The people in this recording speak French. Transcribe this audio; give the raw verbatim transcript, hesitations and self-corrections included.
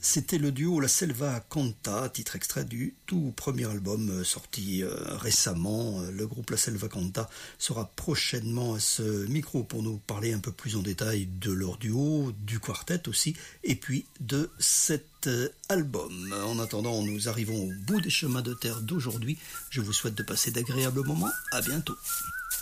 C'était le duo La Selva Canta, titre extrait du tout premier album sorti euh, récemment. Le groupe La Selva Canta sera prochainement à ce micro pour nous parler un peu plus en détail de leur duo, du quartet aussi, et puis de cet euh, album. En attendant, nous arrivons au bout des chemins de terre d'aujourd'hui. Je vous souhaite de passer d'agréables moments. À bientôt.